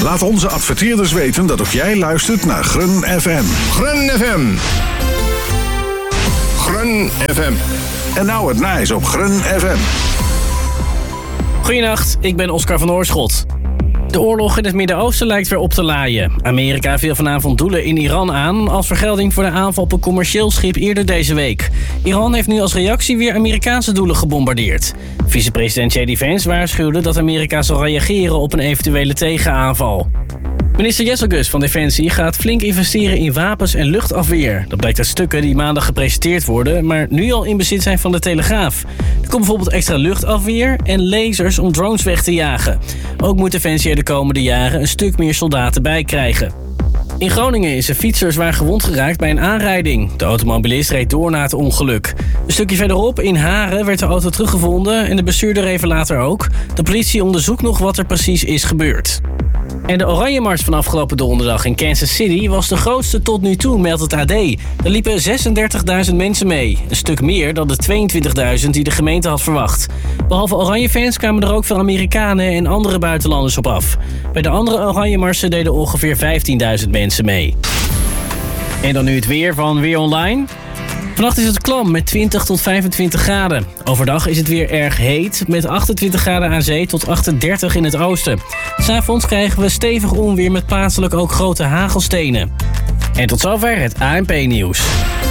Laat onze adverteerders weten dat ook jij luistert naar Grun FM. Grun FM. Grun FM. En nou het nice op Grun FM. Goedenacht, ik ben Oscar van Oorschot. De oorlog in het Midden-Oosten lijkt weer op te laaien. Amerika viel vanavond doelen in Iran aan als vergelding voor de aanval op een commercieel schip eerder deze week. Iran heeft nu als reactie weer Amerikaanse doelen gebombardeerd. Vicepresident J.D. Vance waarschuwde dat Amerika zal reageren op een eventuele tegenaanval. Minister Jesselgus van Defensie gaat flink investeren in wapens en luchtafweer. Dat blijkt uit stukken die maandag gepresenteerd worden, maar nu al in bezit zijn van de Telegraaf. Er komt bijvoorbeeld extra luchtafweer en lasers om drones weg te jagen. Ook moet Defensie er de komende jaren een stuk meer soldaten bij krijgen. In Groningen is een fietser zwaar gewond geraakt bij een aanrijding. De automobilist reed door na het ongeluk. Een stukje verderop, in Haren, werd de auto teruggevonden en de bestuurder even later ook. De politie onderzoekt nog wat er precies is gebeurd. En de Oranje Mars van afgelopen donderdag in Kansas City was de grootste tot nu toe, meldt het AD. Er liepen 36.000 mensen mee. Een stuk meer dan de 22.000 die de gemeente had verwacht. Behalve Oranje-fans kwamen er ook veel Amerikanen en andere buitenlanders op af. Bij de andere Oranje Marsen deden ongeveer 15.000 mensen mee. En dan nu het weer van Weer Online. Vannacht is het klam met 20 tot 25 graden. Overdag is het weer erg heet met 28 graden aan zee tot 38 in het oosten. 'S Avonds krijgen we stevig onweer met plaatselijk ook grote hagelstenen. En tot zover het ANP-nieuws.